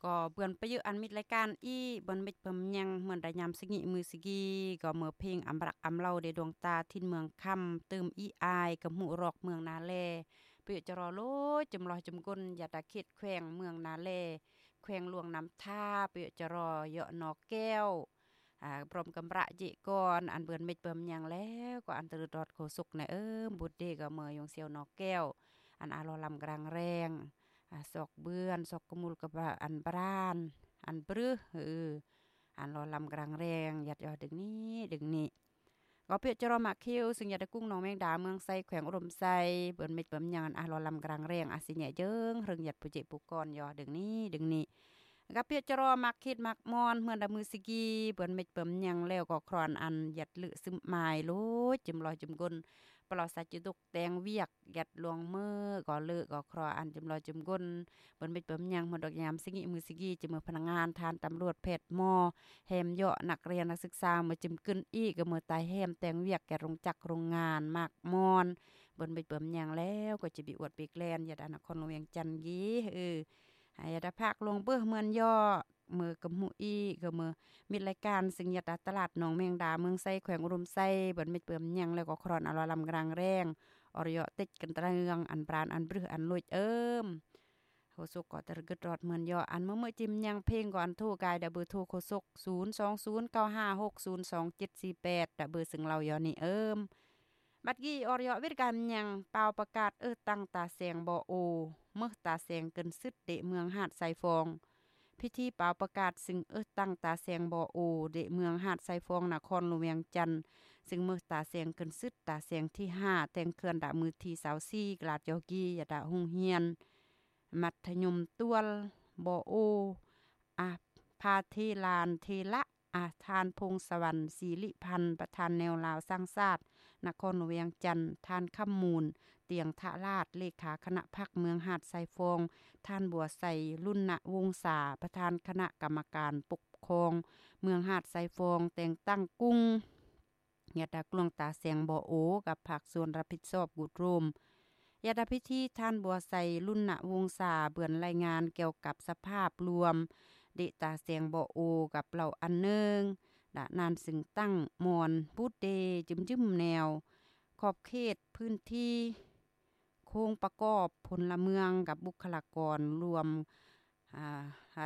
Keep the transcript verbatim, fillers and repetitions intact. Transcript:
ก็เปื่อนไปเยอะอันมิดรายการอีบนเม็ดเบิ่มยังเหมือนระยำสิงิมือสิกีก็เมื่อเพลงอำรักอำเล่าได้ดวงตาทินเมืองค่ำเติมอีอายกับหูรอกเมืองนาแลเพื่อจะรอโลยจำรอจำกลอย่าตาเขตแขวงเมืองนาแลแขวงหลวงน้ำท่าเพื่อจะรอเหยาะนอกแก้วอ่าพร้อมกำระจิก่อนอันเบิ่นเม็ดเบิ่มยังแล้วก็อันตรดอดโคสุกในเอิ้มบุดเดก็เมื่อยงเสียวนอกแก้วอันอารอลำกลางแรงอ่าศอกเบื้อนศอกกมูลกับอันบรานอันปรึเอออันรอลำกลางแรงยัดยอดึงนี้ดึงนี้ก็เพื่อจะรอมักคิวซึ่งอยากได้กุ้งน้องแมงดาเมืองไซแขวงอุดมไซเบิ่นเม็ดเบิ่มยังอันรอลำกลางแรงอาสิเนี่ยเจิงเริงยัดปุจิปุกรยอดึงนี้ดึงนี้ก็เพื่อจะรอมักคิดมักมอนเมื่อดมือสิกีเบิ่นเม็ดเบิ่มยังแล้วก็ครอนอันยัดลึซึมหมายโลดจิมลอยจิมกลปลอสัจจุตุกแตงเวียกยัดลวงมือก็เลิกก็ครออันจิมลอยจิมกลเบิ่นเม็ดเบิ่มยังหมดดอกยามสิกิมือสิกีจิมือพนักงานทานตำรวจแพทย์หมอแฮมเหยาะนักเรียนนักศึกษามาจิมกึ้นอีกก็มือตายแฮมแตงเวียกแก่โรงจักรโรงงานมากมอนเบิ่นเม็ดเบิ่มยังแล้วก็จะบิอวดปีกแลนอย่าดานครเวียงจันทน์ยีเออให้ยาดาภาคลงเบ้อเหมือนย่อมือกับหูอีก็มือมีรายการซึ่งยาดาตลาดหนองแมงดาเมืองไซแขวงอุดมไซเบิ่นเม็ดเบิ่มยังแล้วก็ครอนอลลำกลางแรงอรยอติดกันตะเรืองอันปราณอันบรืออันลุยเอิ้มโคสุกก็ตะกึดรอดเหมือนย่ออันเมื่อเมื่อจิมยังเพลงก่อนโทรกายดะเบอร์โทรโคสุกศูนย์ สอง ศูนย์ เก้า ห้า หก ศูนย์ สอง เจ็ด สี่ แปดดะเบอร์ซึ่งเราย่อนี่เอิ้มบัดกี้อรยอวิทการยังเป่าประกาศเออตั้งตาแสงบ่โอเมื่อตาแสงเกินซึดเดเมืองหาดไซฟองพิธีเป่าประกาศซึ่งเออตั้งตาแสงบ่โอเดเมืองหาดไซฟองนครหลวงเวียงจันทน์ซึ่งเมื่อตาแสงเกินซึดตาแสงที่ห้าแต่งเคลื่อนดามือที่ยี่สิบสี่กลาดยอกียะดาหุงเฮียนมัธยมตวลบ่โออะพาเทลานเทละอาทานพงสวรรค์ศิริพันธ์ประธานแนวลาวสร้างชาตินครหลวงเวียงจันทน์ท่านคำมูลเตียงทะลาดเลขาคณะพักเมืองหาดไซฟองท่านบัวไสรุ่นณวงศาประธานคณะกรรมการปกครองเมืองหาดไซฟองแต่งตั้งกุ้งยาดากลวงตาแสงบ่โอกับภาคส่วนรับผิดชอบกุดรมยาดาพิธีท่านบัวไสรุ่นณวงศาเบือนรายงานเกี่ยวกับสภาพรวมเดตาเสียงบ่โอกับเหล่าอันเนึงดะนานสึงตั้งมอนพูดเดจึมๆแนวขอบเขตพื้นที่โครงประกอบพลเมืองกับบุคลากรรวมอ่า